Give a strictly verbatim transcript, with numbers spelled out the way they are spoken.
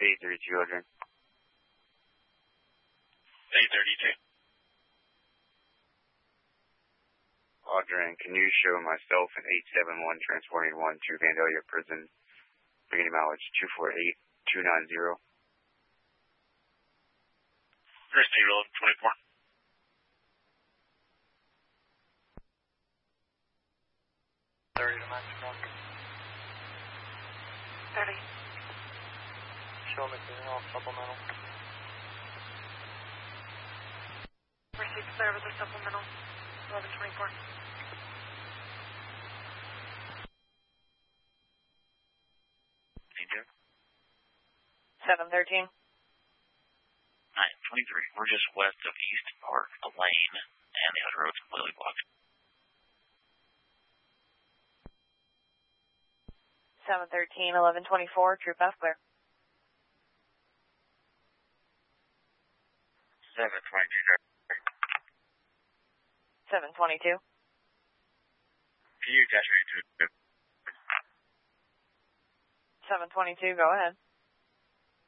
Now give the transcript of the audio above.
eight thirty-two, Aldrin. eight thirty-two. Aldrin, can you show myself an eight seven one transporting one to Vandalia Prison, beginning mileage two four eight two nine zero? First eight eleven twenty-four. thirty to max one. thirty. Show me anything else supplemental. Received clear with the supplemental. eleven twenty-four. seven thirteen. nine twenty-three. We're just west of East Park, the lane, and the other road's completely blocked. seven thirteen, eleven twenty-four, True Path clear. seven twenty-two. seven twenty-two. Can you attach me to seven twenty-two, go ahead.